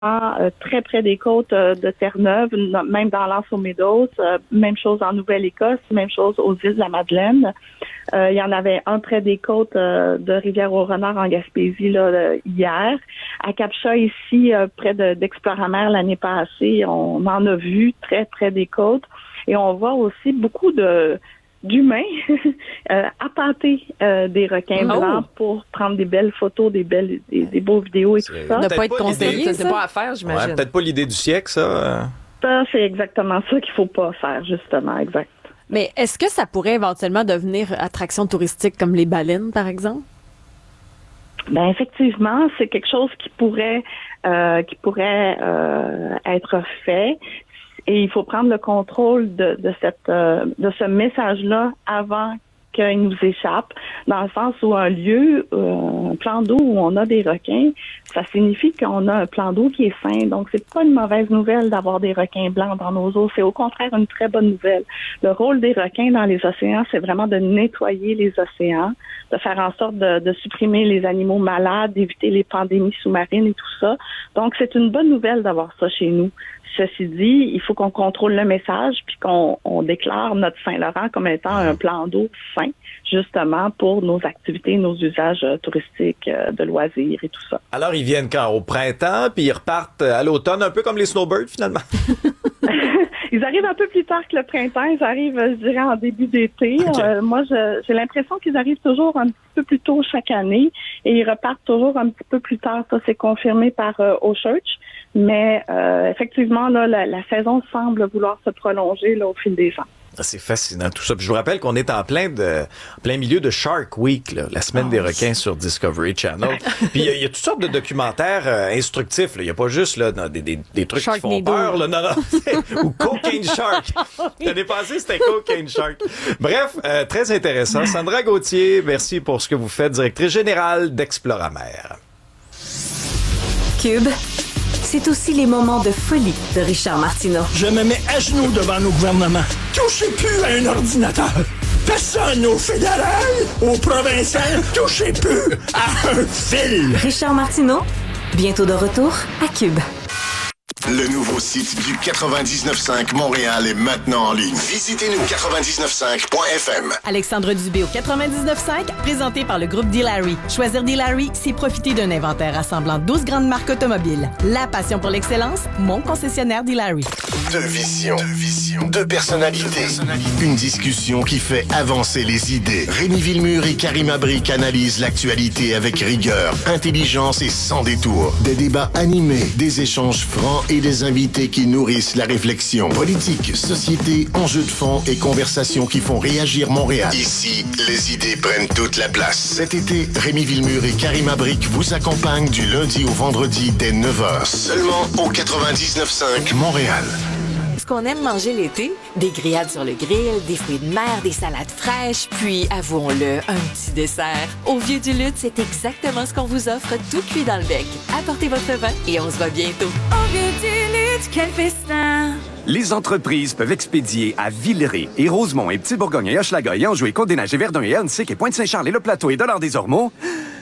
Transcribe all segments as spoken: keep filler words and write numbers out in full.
euh, très près des côtes euh, de Terre-Neuve, même dans l'Anse aux Meadows, euh, même chose en Nouvelle-Écosse, même chose aux îles de la Madeleine. Euh, il y en avait un près des côtes euh, de Rivière-au-Renard en Gaspésie là, euh, hier. À Cap-Chat, ici, euh, près de, d'Exploramer l'année passée, on en a vu très près des côtes. Et on voit aussi beaucoup de d'humains euh, appâter euh, des requins oh. blancs pour prendre des belles photos, des belles, des, des beaux vidéos et c'est tout ça. Ne pas être conseillé, c'est pas à faire, j'imagine. Ouais, peut-être pas l'idée du siècle, ça. Ça, c'est exactement ça qu'il faut pas faire, justement, exact. Mais est-ce que ça pourrait éventuellement devenir attraction touristique comme les baleines, par exemple? Ben effectivement, c'est quelque chose qui pourrait euh, qui pourrait euh, être fait. Et il faut prendre le contrôle de, de cette euh, de ce message-là avant qu'il nous échappe, dans le sens où un lieu, euh, un plan d'eau où on a des requins, ça signifie qu'on a un plan d'eau qui est sain. Donc, c'est pas une mauvaise nouvelle d'avoir des requins blancs dans nos eaux. C'est au contraire une très bonne nouvelle. Le rôle des requins dans les océans, c'est vraiment de nettoyer les océans, de faire en sorte de, de supprimer les animaux malades, d'éviter les pandémies sous-marines et tout ça. Donc, c'est une bonne nouvelle d'avoir ça chez nous. Ceci dit, il faut qu'on contrôle le message puis qu'on on déclare notre Saint-Laurent comme étant un plan d'eau sain, justement pour nos activités, nos usages touristiques, de loisirs et tout ça. Alors, ils viennent quand? Au printemps, puis ils repartent à l'automne, un peu comme les snowbirds, finalement? Ils arrivent un peu plus tard que le printemps. Ils arrivent, je dirais, en début d'été. Okay. Euh, moi, je, j'ai l'impression qu'ils arrivent toujours un petit peu plus tôt chaque année et ils repartent toujours un petit peu plus tard. Ça, c'est confirmé par euh, O'Church. Mais euh, effectivement, là, la, la saison semble vouloir se prolonger là, au fil des ans. C'est fascinant tout ça. Puis je vous rappelle qu'on est en plein de en plein milieu de Shark Week, là, la semaine oh, des requins sur Discovery Channel. Puis il y, y a toutes sortes de documentaires euh, instructifs. Il y a pas juste là des, des, des trucs Shark qui font peur. Là, non, non. Ou Cocaine Shark. L'année passée, c'était Cocaine Shark. Bref, euh, très intéressant. Sandra Gauthier, merci pour ce que vous faites, directrice générale d'Exploramer. Cube. C'est aussi les moments de folie de Richard Martineau. Je me mets à genoux devant nos gouvernements. Touchez plus à un ordinateur. Personne au fédéral, au provincial, touchez plus à un fil. Richard Martineau, bientôt de retour à Cube. Le nouveau site du quatre-vingt-dix-neuf cinq Montréal est maintenant en ligne. Visitez-nous quatre-vingt-dix-neuf cinq point f m. Alexandre Dubé au quatre-vingt-dix-neuf cinq, présenté par le groupe D-Larry. Choisir D-Larry, c'est profiter d'un inventaire rassemblant douze grandes marques automobiles. La passion pour l'excellence, mon concessionnaire D-Larry. Deux visions, deux visions, deux personnalités. Deux personnalités. Une discussion qui fait avancer les idées. Rémi Villemur et Karima Brick analysent l'actualité avec rigueur, intelligence et sans détour. Des débats animés, des échanges francs et des invités qui nourrissent la réflexion. Politique, société, enjeux de fond et conversations qui font réagir Montréal. Ici, les idées prennent toute la place. Cet été, Rémi Villemur et Karima Brick vous accompagnent du lundi au vendredi dès neuf heures. Seulement au quatre-vingt-dix-neuf cinq Montréal. Ce qu'on aime manger l'été, des grillades sur le grill, des fruits de mer, des salades fraîches, puis, avouons-le, un petit dessert. Au Vieux du Lutte, c'est exactement ce qu'on vous offre, tout cuit dans le bec. Apportez votre vin et on se voit bientôt. Au Vieux du Lutte, quel festin! Les entreprises peuvent expédier à Villeray et Rosemont et Petit-Bourgogne et Hochelaga et Anjou et Côte-des-Neiges et Verdun et Annecy et Pointe-Saint-Charles et Le Plateau et Dollard-des-Ormeaux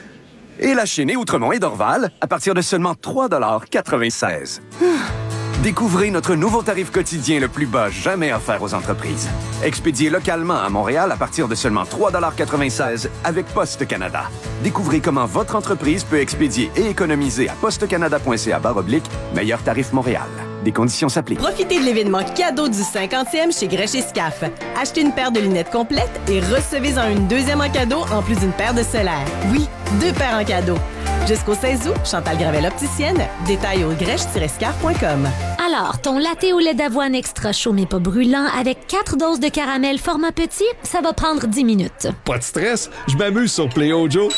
et La Chine et Outremont et Dorval à partir de seulement trois dollars quatre-vingt-seize. Découvrez notre nouveau tarif quotidien le plus bas jamais offert aux entreprises. Expédié localement à Montréal à partir de seulement trois dollars quatre-vingt-seize avec Poste Canada. Découvrez comment votre entreprise peut expédier et économiser à postecanada.ca barre oblique meilleur tarif Montréal. Des conditions s'appliquent. Profitez de l'événement cadeau du cinquantième chez Grèche et Scaf. Achetez une paire de lunettes complètes et recevez-en une deuxième en cadeau en plus d'une paire de solaires. Oui, deux paires en cadeau. Jusqu'au seize août, Chantal Gravel opticienne. Détails au grèche tiret scaf point com. Alors, ton latte au lait d'avoine extra chaud mais pas brûlant avec quatre doses de caramel format petit, ça va prendre dix minutes. Pas de stress, je m'amuse sur Play-O Joe.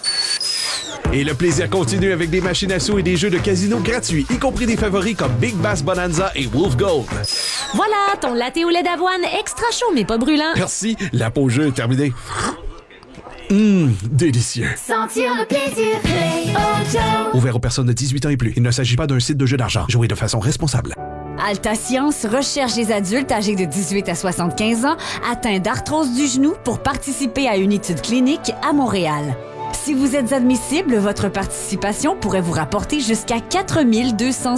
Et le plaisir continue avec des machines à sous et des jeux de casino gratuits, y compris des favoris comme Big Bass Bonanza et Wolf Gold. Voilà, ton latte au lait d'avoine extra chaud mais pas brûlant. Merci, la pause jeu est terminée. Hum, délicieux. Sentir le plaisir, Play-O Joe. Ouvert aux personnes de dix-huit ans et plus. Il ne s'agit pas d'un site de jeu d'argent. Jouez de façon responsable. Alta Science recherche les adultes âgés de dix-huit à soixante-quinze ans atteints d'arthrose du genou pour participer à une étude clinique à Montréal. Si vous êtes admissible, votre participation pourrait vous rapporter jusqu'à quatre mille deux cent